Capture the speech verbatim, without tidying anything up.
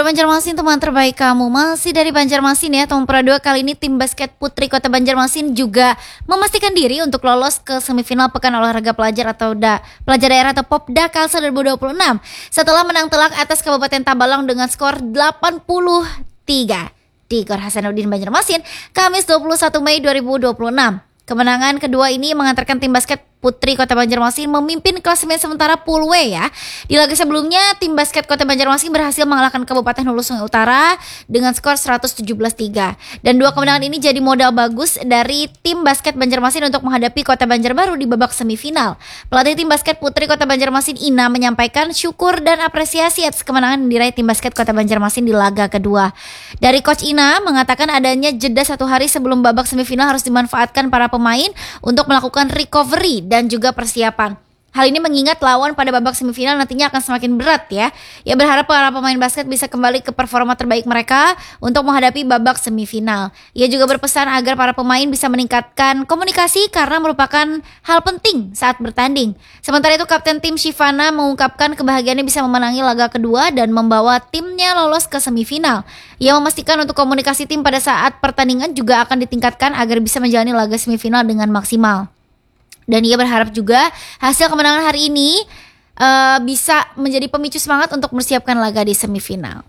Banjarmasin, teman terbaik kamu. Masih dari Banjarmasin ya, tahun Pro dua kali ini tim basket putri Kota Banjarmasin juga memastikan diri untuk lolos ke semifinal Pekan Olahraga Pelajar atau da, Pelajar Daerah atau Popda Kalsel dua ribu dua puluh enam setelah menang telak atas Kabupaten Tabalong dengan skor delapan puluh tiga di Gor Hasanuddin Banjarmasin, Kamis dua puluh satu Mei dua ribu dua puluh enam. Kemenangan kedua ini mengantarkan tim basket putri Kota Banjarmasin memimpin klasemen sementara Pool W ya. Di laga sebelumnya, tim basket Kota Banjarmasin berhasil mengalahkan Kabupaten Hulu Sungai Utara dengan skor seratus tujuh belas tiga. Dan dua kemenangan ini jadi modal bagus dari tim basket Banjarmasin untuk menghadapi Kota Banjarbaru di babak semifinal. Pelatih tim basket putri Kota Banjarmasin Ina menyampaikan syukur dan apresiasi atas kemenangan yang diraih tim basket Kota Banjarmasin di laga kedua. Dari Coach Ina mengatakan adanya jeda satu hari sebelum babak semifinal harus dimanfaatkan para pemain untuk melakukan recovery dan juga persiapan. Hal ini mengingat lawan pada babak semifinal nantinya akan semakin berat ya. Ia berharap para pemain basket bisa kembali ke performa terbaik mereka untuk menghadapi babak semifinal. Ia juga berpesan agar para pemain bisa meningkatkan komunikasi karena merupakan hal penting saat bertanding. Sementara itu Kapten tim Shivana mengungkapkan kebahagiaannya bisa memenangi laga kedua dan membawa timnya lolos ke semifinal. Ia memastikan untuk komunikasi tim pada saat pertandingan juga akan ditingkatkan agar bisa menjalani laga semifinal dengan maksimal. Dan ia berharap juga hasil kemenangan hari ini uh, bisa menjadi pemicu semangat untuk mempersiapkan laga di semifinal.